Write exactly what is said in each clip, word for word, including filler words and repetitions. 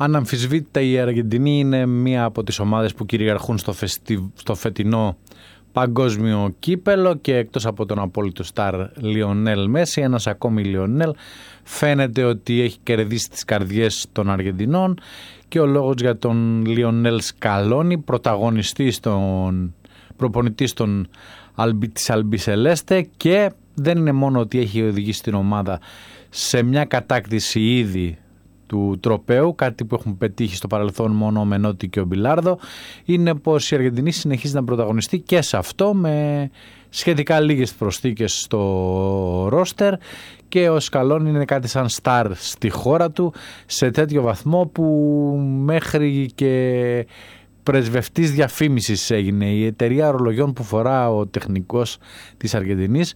Αναμφισβήτητα η Αργεντινή είναι μία από τις ομάδες που κυριαρχούν στο, φεστι... στο φετινό παγκόσμιο κύπελο και εκτός από τον απόλυτο στάρ Λιονέλ Μέση, ένας ακόμη Λιονέλ φαίνεται ότι έχει κερδίσει τις καρδιές των Αργεντινών και ο λόγος για τον Λιονέλ Σκαλόνι, πρωταγωνιστή στον προπονητή στον της Αλμπισελέστε, και δεν είναι μόνο ότι έχει οδηγήσει την ομάδα σε μια κατάκτηση ήδη του τροπαίου, κάτι που έχουν πετύχει στο παρελθόν μόνο ο Μενότι και ο Μπιλάρδο, είναι πως η Αργεντινή συνεχίζει να πρωταγωνιστεί και σε αυτό με σχετικά λίγες προσθήκες στο ρόστερ, και ο Σκαλόνι είναι κάτι σαν στάρ στη χώρα του σε τέτοιο βαθμό που μέχρι και πρεσβευτής διαφήμισης έγινε. Η εταιρεία ορολογιών που φορά ο τεχνικός της Αργεντινής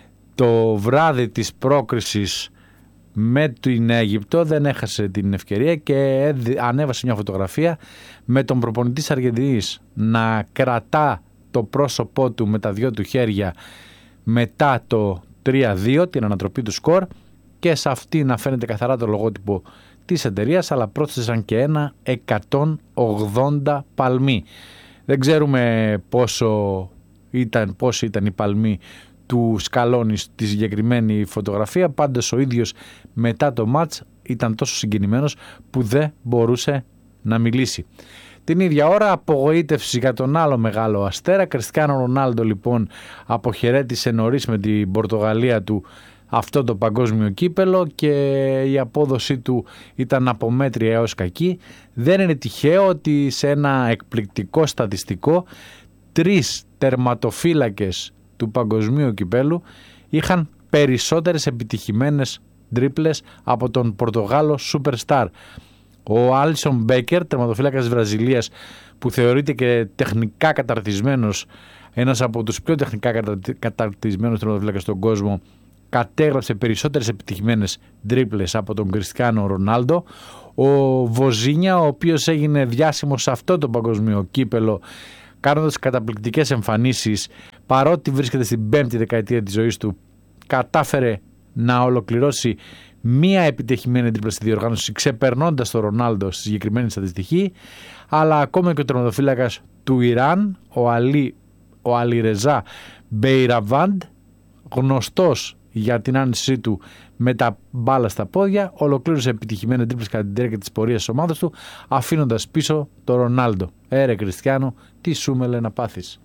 το βράδυ της πρόκρισης με την Αίγυπτο δεν έχασε την ευκαιρία και ανέβασε μια φωτογραφία με τον προπονητή της Αργεντινής να κρατά το πρόσωπό του με τα δυο του χέρια μετά το τρία δύο, την ανατροπή του σκορ, και σε αυτή να φαίνεται καθαρά το λογότυπο της εταιρείας, αλλά πρόσθεσαν και ένα εκατόν ογδόντα παλμοί. Δεν ξέρουμε πόσο ήταν, πόσο ήταν η παλμή του Σκαλόνι στη συγκεκριμένη φωτογραφία, πάντως ο ίδιος μετά το μάτς ήταν τόσο συγκινημένος που δεν μπορούσε να μιλήσει. Την ίδια ώρα απογοήτευση για τον άλλο μεγάλο αστέρα. Κριστιάνο Ρονάλντο λοιπόν αποχαιρέτησε νωρίς με την Πορτογαλία του αυτό το παγκόσμιο κύπελο και η απόδοσή του ήταν από μέτρια έως κακή. Δεν είναι τυχαίο ότι σε ένα εκπληκτικό στατιστικό τρεις τερματοφύλακες του παγκοσμίου κυπέλου είχαν περισσότερες επιτυχημένες τρίπλες από τον Πορτογάλο Superstar. Ο Άλισον Μπέκερ, τερματοφύλακας της Βραζιλίας, που θεωρείται και τεχνικά καταρτισμένος, ένας από τους πιο τεχνικά καταρτισμένους τερματοφύλακες στον κόσμο, κατέγραψε περισσότερες επιτυχημένες τρίπλες από τον Κριστιάνο Ρονάλντο. Ο Βοζίνια, ο οποίος έγινε διάσημος σε αυτό το παγκοσμίο κύπελο κάνοντας καταπληκτικές εμφανίσεις, παρότι βρίσκεται στην πέμπτη δεκαετία της ζωής του, κατάφερε να ολοκληρώσει μία επιτυχημένη τρίπλα στη διοργάνωση, ξεπερνώντας τον Ρονάλντο στη συγκεκριμένη στατιστική. Αλλά ακόμα και ο τερματοφύλακας του Ιράν, ο Αλί, ο Αλιρεζά Μπεϊραβάντ, γνωστός για την άνεσή του με τα μπάλα στα πόδια, ολοκλήρωσε επιτυχημένη τρίπλες κατά τη διάρκεια της πορείας της ομάδας του, αφήνοντας πίσω τον Ρονάλντο. Έρε Κριστιάνο, τι σου μέλε να πάθεις.